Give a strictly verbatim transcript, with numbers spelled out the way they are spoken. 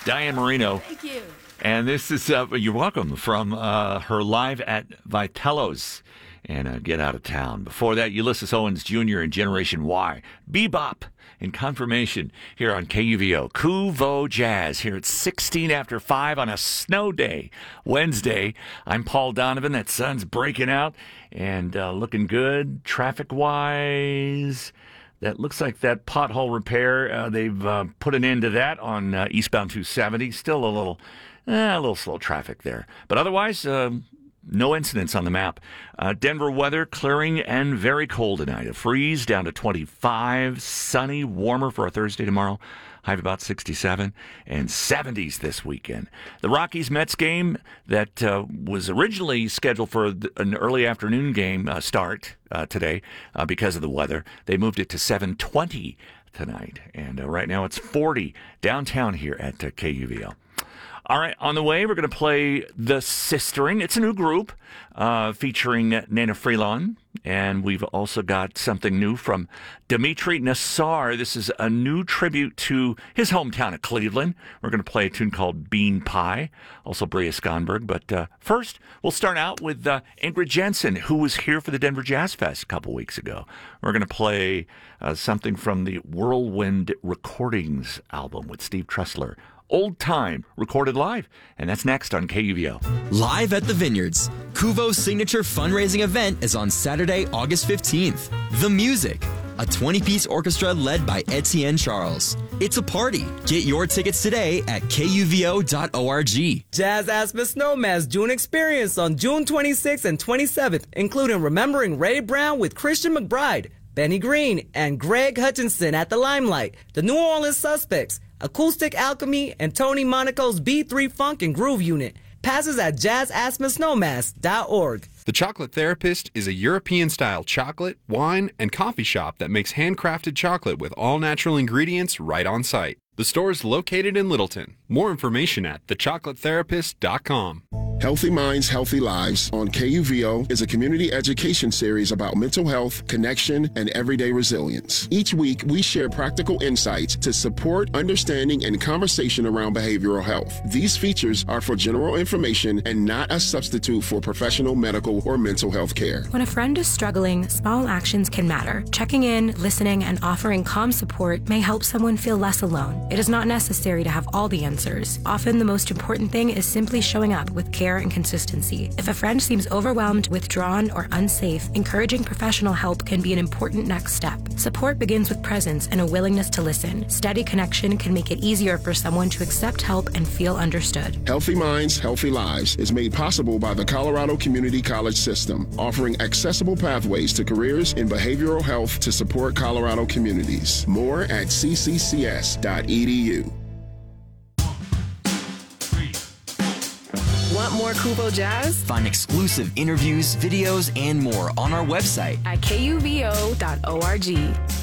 Diane Marino. Thank you. And this is, uh, you're welcome, from uh, her Live at Vitello's and uh, Get Out of Town. Before that, Ulysses Owens Junior and Generation Y. Bebop and Confirmation here on K U V O. Kuvo Jazz here at sixteen after five on a snow day, Wednesday. I'm Paul Donovan. That sun's breaking out and uh, looking good traffic-wise. That looks like that pothole repair, uh, they've uh, put an end to that on uh, eastbound two seventy. Still a little, eh, a little slow traffic there. But otherwise, uh, no incidents on the map. Uh, Denver weather clearing and very cold tonight. A freeze down to twenty-five. Sunny, warmer for a Thursday tomorrow. High of about sixty-seven and seventies this weekend. The Rockies-Mets game that uh, was originally scheduled for an early afternoon game uh, start uh, today uh, because of the weather. They moved it to seven twenty tonight. And uh, right now it's forty downtown here at uh, K U V O. All right, on the way, we're going to play The Sistering. It's a new group uh, featuring Nana Freelon. And we've also got something new from Dimitri Nassar. This is a new tribute to his hometown of Cleveland. We're going to play a tune called Bean Pie, also Bria Skonberg. But uh, first, we'll start out with uh, Ingrid Jensen, who was here for the Denver Jazz Fest a couple weeks ago. We're going to play uh, something from the Whirlwind Recordings album with Steve Tressler. Old Time, recorded live, and that's next on K U V O. Live at the Vineyards, Kuvo's signature fundraising event is on Saturday, August fifteenth. The Music, a twenty-piece orchestra led by Etienne Charles. It's a party. Get your tickets today at K U V O dot org. Jazz Aspen Snowman's June Experience on June twenty-sixth and twenty-seventh, including Remembering Ray Brown with Christian McBride, Benny Green, and Greg Hutchinson at the Limelight, the New Orleans Suspects, Acoustic Alchemy, and Tony Monaco's B three Funk and Groove Unit. Passes at jazz aspen snowmass dot org. The Chocolate Therapist is a European-style chocolate, wine, and coffee shop that makes handcrafted chocolate with all-natural ingredients right on site. The store is located in Littleton. More information at the chocolate therapist dot com. Healthy Minds, Healthy Lives on K U V O is a community education series about mental health, connection, and everyday resilience. Each week, we share practical insights to support understanding and conversation around behavioral health. These features are for general information and not a substitute for professional medical or mental health care. When a friend is struggling, small actions can matter. Checking in, listening, and offering calm support may help someone feel less alone. It is not necessary to have all the answers. Often, the most important thing is simply showing up with care and consistency. If a friend seems overwhelmed, withdrawn, or unsafe, encouraging professional help can be an important next step. Support begins with presence and a willingness to listen. Steady connection can make it easier for someone to accept help and feel understood. Healthy Minds, Healthy Lives is made possible by the Colorado Community College System, offering accessible pathways to careers in behavioral health to support Colorado communities. More at c c c s dot e d u. Want more Kuvo Jazz? Find exclusive interviews, videos, and more on our website At K U V O dot org.